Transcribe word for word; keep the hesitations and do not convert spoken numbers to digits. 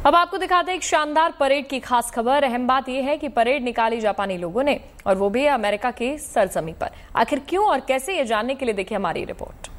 अब आपको दिखाते हैं एक शानदार परेड की खास खबर। अहम बात यह है कि परेड निकाली जापानी लोगों ने, और वो भी अमेरिका की सरजमी पर। आखिर क्यों और कैसे, ये जानने के लिए देखिए हमारी रिपोर्ट।